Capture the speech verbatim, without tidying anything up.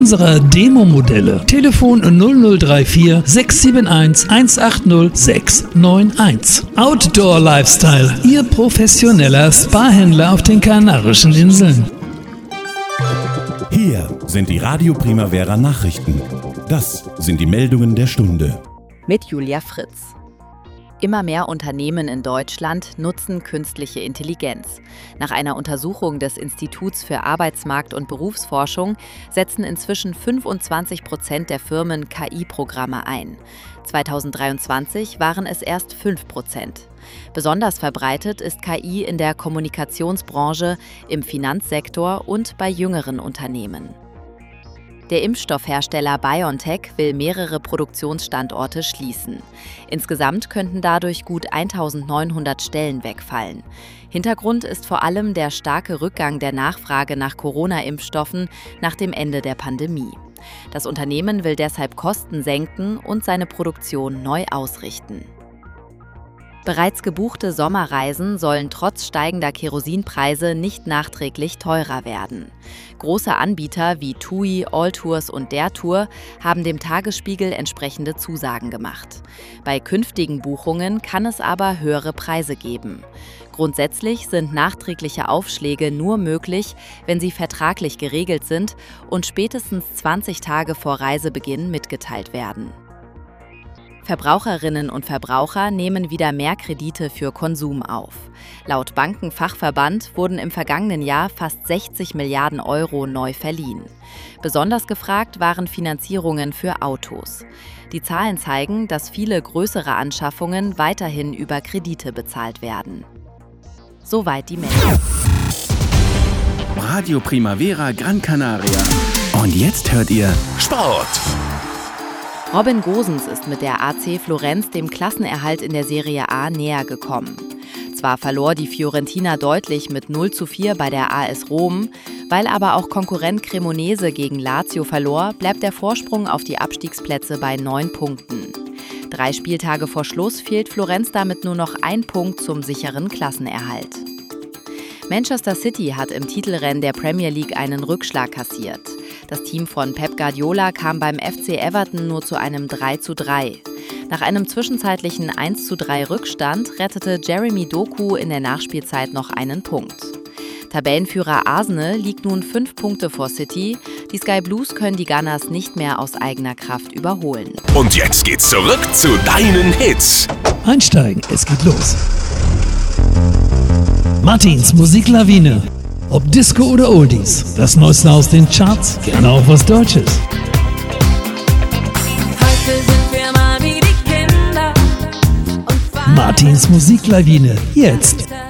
Unserer Demo-Modelle. Telefon null null drei vier sechs sieben eins eins acht null sechs neun eins. Outdoor Lifestyle, Ihr professioneller Spa-Händler auf den Kanarischen Inseln. Hier sind die Radio Primavera Nachrichten. Das sind die Meldungen der Stunde. Mit Julia Fritz. Immer mehr Unternehmen in Deutschland nutzen künstliche Intelligenz. Nach einer Untersuchung des Instituts für Arbeitsmarkt- und Berufsforschung setzen inzwischen fünfundzwanzig Prozent der Firmen K I-Programme ein. zweitausenddreiundzwanzig waren es erst fünf Prozent. Besonders verbreitet ist K I in der Kommunikationsbranche, im Finanzsektor und bei jüngeren Unternehmen. Der Impfstoffhersteller BioNTech will mehrere Produktionsstandorte schließen. Insgesamt könnten dadurch gut eintausendneunhundert Stellen wegfallen. Hintergrund ist vor allem der starke Rückgang der Nachfrage nach Corona-Impfstoffen nach dem Ende der Pandemie. Das Unternehmen will deshalb Kosten senken und seine Produktion neu ausrichten. Bereits gebuchte Sommerreisen sollen trotz steigender Kerosinpreise nicht nachträglich teurer werden. Große Anbieter wie TUI, Alltours und Der Tour haben dem Tagesspiegel entsprechende Zusagen gemacht. Bei künftigen Buchungen kann es aber höhere Preise geben. Grundsätzlich sind nachträgliche Aufschläge nur möglich, wenn sie vertraglich geregelt sind und spätestens zwanzig Tage vor Reisebeginn mitgeteilt werden. Verbraucherinnen und Verbraucher nehmen wieder mehr Kredite für Konsum auf. Laut Bankenfachverband wurden im vergangenen Jahr fast sechzig Milliarden Euro neu verliehen. Besonders gefragt waren Finanzierungen für Autos. Die Zahlen zeigen, dass viele größere Anschaffungen weiterhin über Kredite bezahlt werden. Soweit die Meldung. Radio Primavera Gran Canaria. Und jetzt hört ihr Sport. Robin Gosens ist mit der A C Florenz dem Klassenerhalt in der Serie A näher gekommen. Zwar verlor die Fiorentina deutlich mit null zu vier bei der A S Rom, weil aber auch Konkurrent Cremonese gegen Lazio verlor, bleibt der Vorsprung auf die Abstiegsplätze bei neun Punkten. Drei Spieltage vor Schluss fehlt Florenz damit nur noch ein Punkt zum sicheren Klassenerhalt. Manchester City hat im Titelrennen der Premier League einen Rückschlag kassiert. Das Team von Pep Guardiola kam beim F C Everton nur zu einem drei zu drei. Nach einem zwischenzeitlichen eins zu drei Rückstand rettete Jeremy Doku in der Nachspielzeit noch einen Punkt. Tabellenführer Arsenal liegt nun fünf Punkte vor City. Die Sky Blues können die Gunners nicht mehr aus eigener Kraft überholen. Und jetzt geht's zurück zu deinen Hits. Einsteigen, es geht los. Martins Musiklawine. Ob Disco oder Oldies, das Neueste aus den Charts, gerne auch was Deutsches. Heute sind wir mal wie die Kinder. Und Martins Musiklawine, jetzt